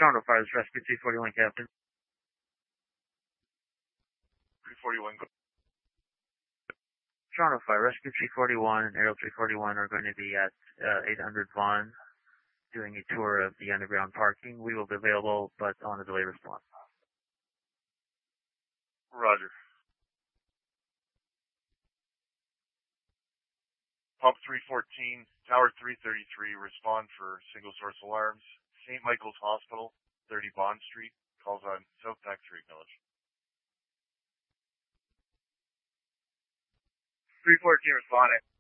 Toronto Fire, this is Rescue 341, Captain. 341, go. Toronto Fire, Rescue 341 and Aerial 341 are going to be at 800 Vaughan doing a tour of the underground parking. We will be available, but on a delay response. Roger. Pump 314, Tower 333, respond for single source alarms. St. Michael's Hospital, 30 Bond Street, calls on South Pack 3, acknowledge. 314 responding.